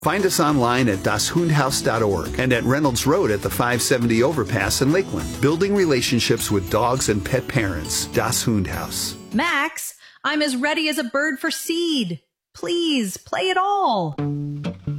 Find us online at dashundhaus.org and at Reynolds Road at the 570 overpass in Lakeland. Building relationships with dogs and pet parents. Das Hundhaus. Max, I'm as ready as a bird for seed. Please, play it all.